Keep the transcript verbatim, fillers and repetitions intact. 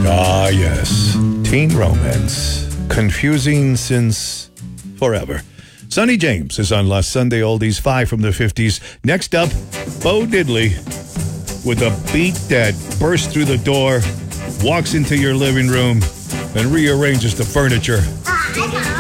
Ah, yes. Teen romance. Confusing since forever. Sonny James is on Last Sunday Oldies, five from the fifties. Next up, Bo Diddley with a beat that bursts through the door, walks into your living room, and rearranges the furniture.